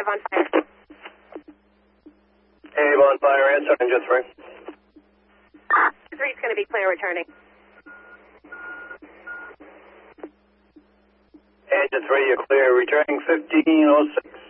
have on fire. Cave on fire, answer, engine 3. 3's going to be clear returning. Engine 3, you're clear, returning 1506.